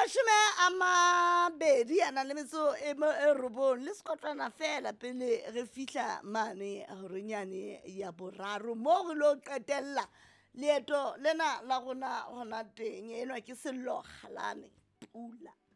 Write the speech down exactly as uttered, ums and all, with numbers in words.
mashome a mabedi a na le metso e mo- e robong le sekotlwana fela pele re fihla mane horinyane ya boraro mo re lo qetella leeto lena la rona hona teng enwa ke Sello Galane Pula.